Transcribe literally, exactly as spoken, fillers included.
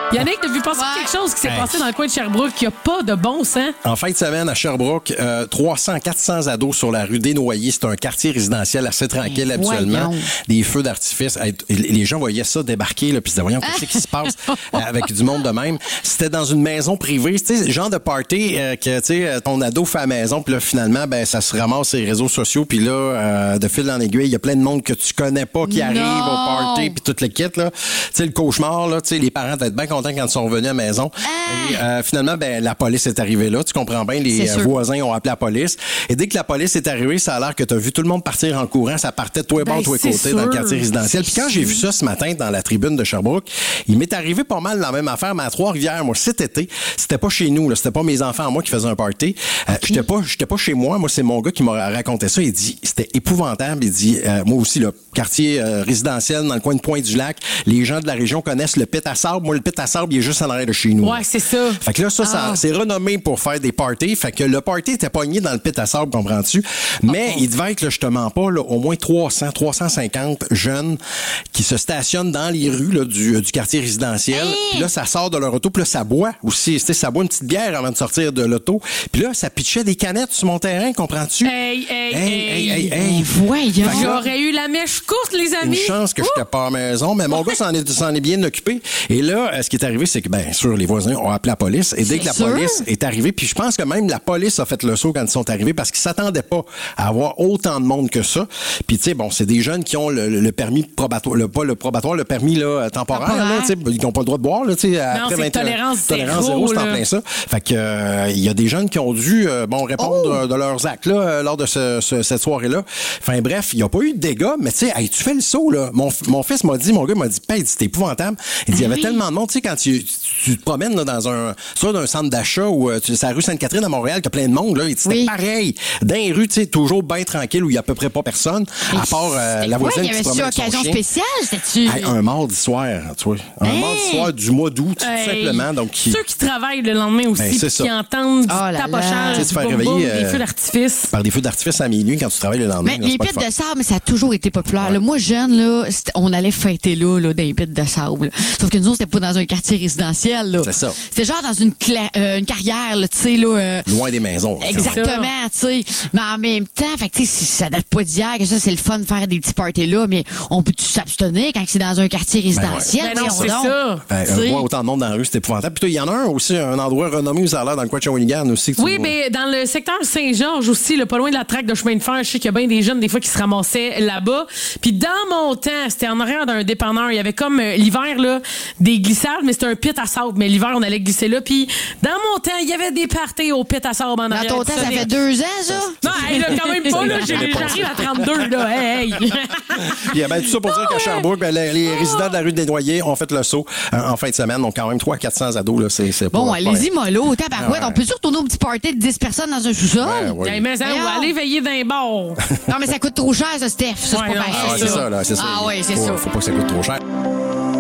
Yannick, t'as vu passer ouais. quelque chose qui s'est hey. passé dans le coin de Sherbrooke qui n'a pas de bon sens? En fin de semaine, à Sherbrooke, euh, trois cents à quatre cents ados sur la rue des Noyers. C'est un quartier résidentiel assez tranquille, hey, habituellement. Voyons. Des feux d'artifice. Les gens voyaient ça débarquer, là, puis ils disaient, voyons, qu'est-ce qui se passe avec du monde de même? C'était dans une maison privée. Tu sais, genre de party euh, que, tu sais, ton ado fait à la maison, puis là, finalement, ben, ça se ramasse sur les réseaux sociaux, puis là, euh, de fil en aiguille, il y a plein de monde que tu connais pas qui non. arrive au party, puis tout le kit, là. Tu sais, le cauchemar, là, tu sais, les parents devaient être bien contents quand ils sont revenus à la maison. Ah. Et, euh, finalement, ben, la police est arrivée là. Tu comprends bien, les euh, voisins ont appelé la police. Et dès que la police est arrivée, ça a l'air que tu as vu tout le monde partir en courant. Ça partait de tous les bords, tous les côtés sûr. Dans le quartier résidentiel. Puis quand j'ai vu ça ce matin dans la tribune de Sherbrooke, il m'est arrivé pas mal la même affaire, mais à Trois-Rivières, moi, cet été, c'était pas chez nous, là. C'était pas mes enfants à moi qui faisaient un party. Euh, okay. J'étais pas, j'étais pas chez moi. Moi, c'est mon gars qui m'a raconté ça. Il dit, c'était épouvantable. Il dit, euh, moi aussi, le quartier euh, résidentiel dans le coin de Pointe-du-Lac, les gens de la région connaissent le pit à sable. Moi, le pit à sable, il est juste en arrière de chez nous. Ouais, c'est ça. Fait que là, ça, ah. ça c'est renommé pour faire des parties. Fait que le party était pogné dans le pit à sable, comprends-tu? Mais oh. il devait être, là, je te mens pas, là, au moins trois cents, trois cent cinquante jeunes qui se stationnent dans les rues là, du, du quartier résidentiel. Hey. Puis là, ça sort de leur auto. Puis là, ça boit aussi. Ça boit une petite bière avant de sortir de l'auto. Puis là, ça pitchait des canettes sur mon terrain, comprends-tu? Hey, hey, hey, hey, hey, hey. Voyons. J'aurais eu la mèche courte, les amis. Une chance que je n'étais pas à la maison, mais mon gars s'en est, s'en est bien occupé. Et là, ce qui est arrivé, c'est que, bien sûr, les voisins ont appelé la police. Et dès c'est que la sûr? police est arrivée, puis je pense que même la police a fait le saut quand ils sont arrivés parce qu'ils s'attendaient pas à avoir autant de monde que ça. Puis, tu sais, bon, c'est des jeunes qui ont le, le permis probatoire, le, pas le probatoire, le permis là, temporaire, temporaire. Là, tu sais, ils n'ont pas le droit de boire, là, tu sais, après vingt ans. Tolérance zéro, tolérance zéro, c'est en plein ça. Fait que, il euh, y a des jeunes qui ont dû, euh, bon, répondre oh. de, de leurs actes, là, euh, lors de ce, ce, cette soirée-là. Enfin, bref, il n'y a pas eu de dégâts, mais tu sais, hey, tu fais le saut, là. Mon, mon fils m'a dit, mon gars m'a dit, hey, c'était épouvantable. Il dit, il y avait oui. tellement de monde, tu sais, quand tu, tu, tu te promènes, là, dans un, soit dans un centre d'achat ou, euh, c'est la rue Sainte-Catherine à Montréal, qu'il y a plein de monde, là. C'était oui. pareil. Dans les rues, tu sais, toujours bien tranquille où il y a à peu près pas personne, à part, euh, la voisine qui se promène avec son chien. Occasion spéciale, c'était-tu? Hey, un mardi soir, tu vois. Un hey. mardi soir du mois d'août, tout hey. simplement. Donc, qui... Ceux qui travaillent le lendemain aussi, ben, qui entendent du oh tapochage, du boum boum, des feux d'artifice. Par des feux d'artifice à minuit quand tu travailles le lendemain. Mais là, les pits de sable, ça a toujours été populaire. Ouais. Là, moi, jeune, là, on allait fêter là, là, dans les pits de sable. Là. Sauf que nous autres, c'était pas dans un quartier résidentiel. Là. C'est ça. C'était genre dans une, cla- euh, une carrière, tu sais. Là, euh, loin des maisons. Exactement, tu sais. Mais en même temps, fait que, ça date pas d'hier, que ça, c'est le fun de faire des petits parties là, mais on peut-tu s'abstenir quand c'est dans un quartier résidentiel? Ben ouais. Ben non, c'est donc. ça. Ben, euh, voir autant de monde dans la rue, c'était épouvantable. Puis il y en a un aussi, un endroit renommé où ça a l'air dans le coin de Shawinigan aussi. Oui, mais dans le secteur Saint-Georges aussi, là, pas loin de la traque de chemin de fer, je sais qu'il y a bien des jeunes des fois qui se ramassaient là-bas. Puis dans mon temps, c'était en arrière d'un dépanneur. Il y avait comme euh, l'hiver là des glissades, mais c'était un pit à sable. Mais l'hiver, on allait glisser là. Puis dans mon temps, il y avait des parties au pit à sable en arrière. Dans ton temps, ça fait deux ans, ça? Non, hey, là, quand même pas. Là, j'arrive à trente-deux. Là, hey, hey. Puis, ben, tout ça pour dire qu'à Sherbrooke, ben, les, les résidents de la rue des Noyers ont fait le saut euh, en fin de semaine. Donc quand même trois cents à quatre cents ados. Là, c'est, c'est bon, pas, allez-y, pas... mollo. Tabarouette, on peut-tu retourner au petit party de dix personnes dans un sous-sol? Ouais, ouais. Hey, mais ça, ou aller veiller dans les bars. Non, mais ça coûte trop cher, ça, Steph. Ça, ouais, c'est pas non, pareil. Ah, c'est ça, là, c'est ça. Ah, oui, c'est faut, ça. Faut pas que ça coûte trop cher.